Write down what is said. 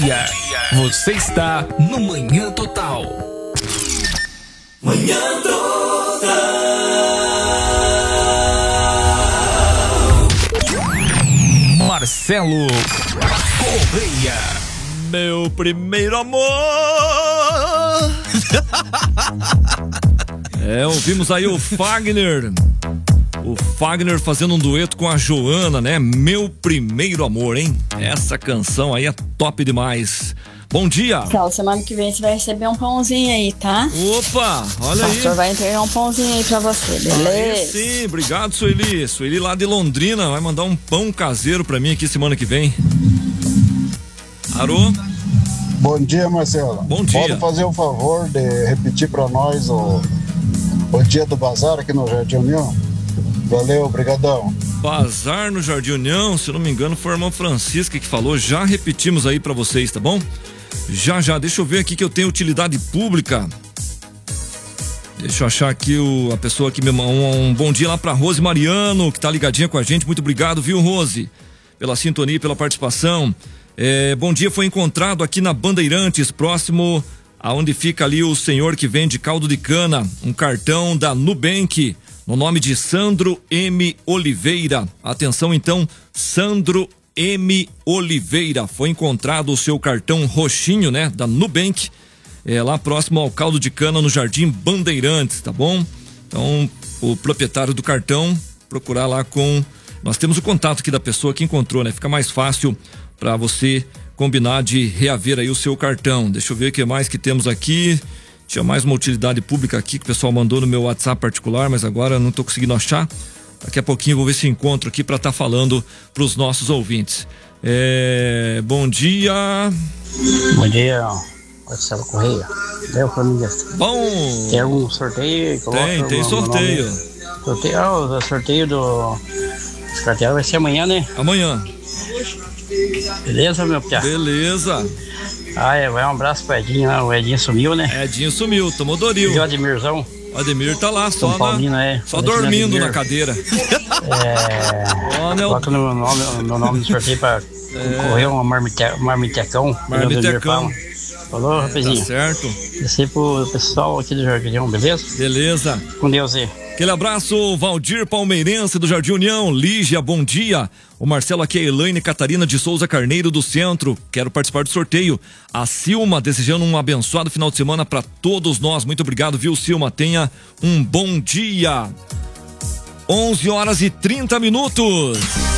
dia. Você está no Manhã Total. Manhã Total. Marcelo Correia. Meu primeiro amor. Ouvimos aí o Fagner. O Fagner fazendo um dueto com a Joana, né? Meu primeiro amor, hein? Essa canção aí é top demais. Bom dia. Então, semana que vem você vai receber um pãozinho aí, tá? Opa, olha aí. O pastor vai entregar um pãozinho aí pra você, beleza? Aí sim, obrigado, Sueli. Sueli lá de Londrina vai mandar um pão caseiro pra mim aqui semana que vem. Alô? Bom dia, Marcelo. Bom dia. Pode fazer o favor de repetir pra nós o dia do bazar aqui no Jardim União? Valeu, brigadão. Bazar no Jardim União, se eu não me engano foi a irmã Francisca que falou, já repetimos aí pra vocês, tá bom? Já, deixa eu ver aqui que eu tenho utilidade pública. Deixa eu achar aqui a pessoa que me mandou um bom dia lá pra Rose Mariano, que tá ligadinha com a gente, muito obrigado, viu, Rose? Pela sintonia, pela participação. Bom dia, foi encontrado aqui na Bandeirantes, próximo aonde fica ali o senhor que vende caldo de cana, um cartão da Nubank, no nome de Sandro M. Oliveira. Atenção então, Sandro M. Oliveira, foi encontrado o seu cartão roxinho, né, da Nubank, lá próximo ao caldo de cana no Jardim Bandeirantes, tá bom? Então, o proprietário do cartão, procurar lá nós temos o contato aqui da pessoa que encontrou, né, fica mais fácil para você combinar de reaver aí o seu cartão. Deixa eu ver o que mais que temos aqui. Tinha mais uma utilidade pública aqui que o pessoal mandou no meu WhatsApp particular, mas agora não tô conseguindo achar. Daqui a pouquinho eu vou ver se encontro aqui para estar falando pros nossos ouvintes. Bom dia. Bom dia, Marcelo Correia. Meu família. Bom. Tem algum sorteio? Tem sorteio. O sorteio do cartão vai ser amanhã, né? Amanhã. Beleza, meu piá? Beleza. Vai um abraço pro Edinho, né? O Edinho sumiu, né? Edinho sumiu, tomou Doril. E o Admirzão? O Ademir tá lá, São Paulino, só dormindo na cadeira. Coloca no nome do sorteio pra concorrer um marmitecão. Marmitecão. Falou, rapazinho? Tá certo. Descer pro pessoal aqui do Jardim, beleza? Beleza. Com Deus aí. Aquele abraço, Valdir Palmeirense do Jardim União, Lígia, bom dia. O Marcelo aqui é Elaine Catarina de Souza Carneiro do Centro, quero participar do sorteio. A Silma desejando um abençoado final de semana para todos nós, muito obrigado, viu, Silma? Tenha um bom dia. 11h30.